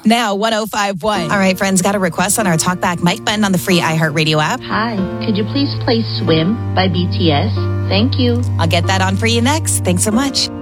Now 105.1. All right, friends, got a request on our Talkback mic button on the free iHeartRadio app. Hi, could you please play Swim by BTS? Thank you. I'll get that on for you next. Thanks so much.